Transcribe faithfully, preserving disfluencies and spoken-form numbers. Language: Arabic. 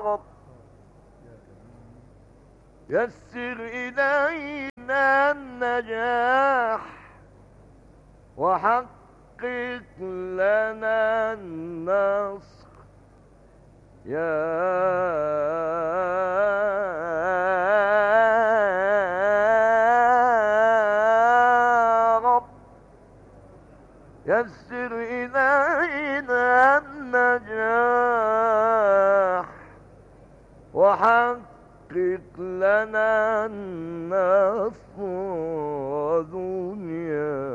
رب يسر إلينا النجاح وحقق لنا النصر يا رب يسر إلينا النجاح وحقق لنا النصر دنيا